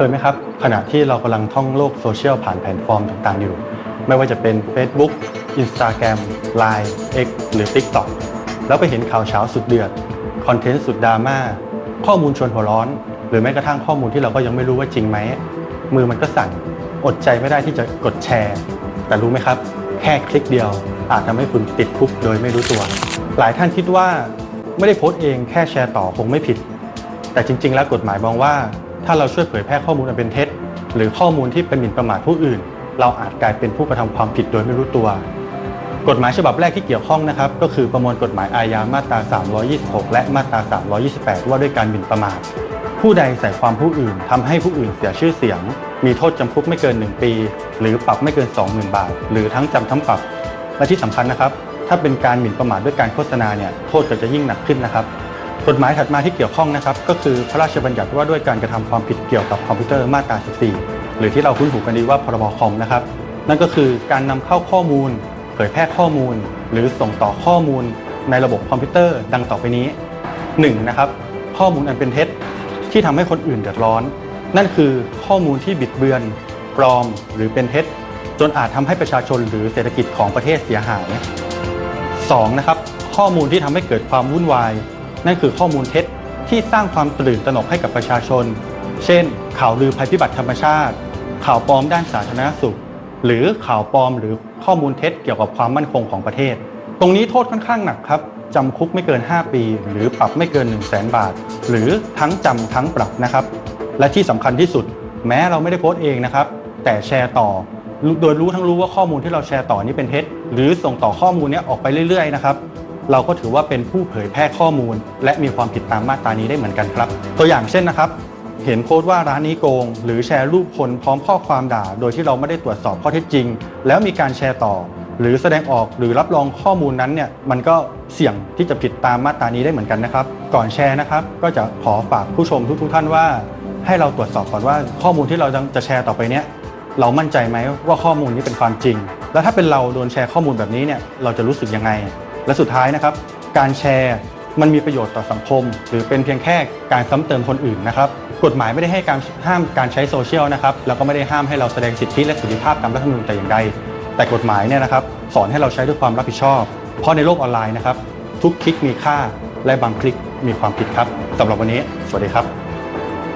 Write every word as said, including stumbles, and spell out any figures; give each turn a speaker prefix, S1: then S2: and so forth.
S1: ยไหมครับขณะที่เรากำลังท่องโลกโซเชียลผ่านแพลตฟอร์มต่างๆอยู่ไม่ว่าจะเป็น Facebook Instagram ไลน์ X หรือ TikTok แล้วไปเห็นข่าวเช้าสุดเดือดคอนเทนต์สุดดราม่าข้อมูลชวนหัวร้อนหรือแม้กระทั่งข้อมูลที่เราก็ยังไม่รู้ว่าจริงไหมมือมันก็สั่นอดใจไม่ได้ที่จะกดแชร์แต่รู้ไหมครับแค่คลิกเดียวอาจทำให้คุณติดคุกโดยไม่รู้ตัวหลายท่านคิดว่าไม่ได้โพสต์เองแค่แชร์ต่อคงไม่ผิดแต่จริงๆแล้วกฎหมายมองว่าถ้าเราช่วยเผยแพร่ข้อมูลอันเป็นเท็จหรือข้อมูลที่เป็นหมิ่นประมาทผู้อื่นเราอาจกลายเป็นผู้กระทำความผิดโดยไม่รู้ตัวกฎหมายฉบับแรกที่เกี่ยวข้องนะครับก็คือประมวลกฎหมายอาญามาตราสามร้อยยี่สิบหกและมาตราสามร้อยยี่สิบแปดว่าด้วยการหมิ่นประมาทผู้ใดใส่ความผู้อื่นทำให้ผู้อื่นเสียชื่อเสียงมีโทษจำคุกไม่เกินหนึ่งปีหรือปรับไม่เกิน สองหมื่น บาทหรือทั้งจำทั้งปรับและที่สำคัญนะครับถ้าเป็นการหมิ่นประมาทด้วยการโฆษณาเนี่ยโทษก็จะยิ่งหนักขึ้นนะครับกฎหมายถัดมาที่เกี่ยวข้องนะครับก็คือพระราชบัญญัติว่าด้วยการกระทำความผิดเกี่ยวกับคอมพิวเตอร์มาตราสิบสี่หรือที่เราคุ้นหูกันดีว่าพรบคอมนะครับนั่นก็คือการนำเข้าข้อมูลเผยแพร่ข้อมูลหรือส่งต่อข้อมูลในระบบคอมพิวเตอร์ดังต่อไปนี้หนึ่งนะครับข้อมูลอันเป็นเท็จที่ทำให้คนอื่นเดือดร้อนนั่นคือข้อมูลที่บิดเบือนปลอมหรือเป็นเท็จจนอาจทำให้ประชาชนหรือเศรษฐกิจของประเทศเสียหายสองนะครับข้อมูลที่ทำให้เกิดความวุ่นวายนั่นคือข้อมูลเท็จที่สร้างความตื่นตระหนกให้กับประชาชนเช่นข่าวลือภัยพิบัติธรรมชาติข่าวปลอมด้านสาธารณสุขหรือข่าวปลอมหรือข้อมูลเท็จเกี่ยวกับความมั่นคงของประเทศตรงนี้โทษค่อนข้างหนักครับจำคุกไม่เกินห้าปีหรือปรับไม่เกิน หนึ่งแสน บาทหรือทั้งจำทั้งปรับนะครับและที่สำคัญที่สุดแม้เราไม่ได้โพสต์เองนะครับแต่แชร์ต่อโดยรู้ทั้งรู้ว่าข้อมูลที่เราแชร์ต่อนี้เป็นเท็จหรือส่งต่อข้อมูลนี้ออกไปเรื่อยๆนะครับเราก็ถือว่าเป็นผู้เผยแพร่ข้อมูลและมีความผิดตามมาตรานี้ได้เหมือนกันครับตัวอย่างเช่นนะครับเห็นโพสต์ว่าร้านนี้โกงหรือแชร์รูปคนพร้อมข้อความด่าโดยที่เราไม่ได้ตรวจสอบข้อเท็จจริงแล้วมีการแชร์ต่อหรือแสดงออกหรือรับรองข้อมูลนั้นเนี่ยมันก็เสี่ยงที่จะผิดตามมาตรานี้ได้เหมือนกันนะครับก่อนแชร์นะครับก็จะขอฝากผู้ชมทุกๆท่านว่าให้เราตรวจสอบก่อนว่าข้อมูลที่เราจะแชร์ต่อไปเนี้ยเรามั่นใจไหมว่าข้อมูลนี้เป็นความจริงแล้วถ้าเป็นเราโดนแชร์ข้อมูลแบบนี้เนี่ยเราจะรู้สึกยังไงและสุดท้ายนะครับการแชร์มันมีประโยชน์ต่อสังคมหรือเป็นเพียงแค่การซ้ำเติมคนอื่นนะครับกฎหมายไม่ได้ให้การห้ามการใช้โซเชียลนะครับแล้วก็ไม่ได้ห้ามให้เราแสดงสิทธิและเสรีภาพตามรัฐธรรมนูญแต่อย่างใดแต่กฎหมายเนี่ยนะครับสอนให้เราใช้ด้วยความรับผิดชอบเพราะในโลกออนไลน์นะครับทุกคลิกมีค่าและบางคลิกมีความผิดครับสำหรับวันนี้สวัสดีครับ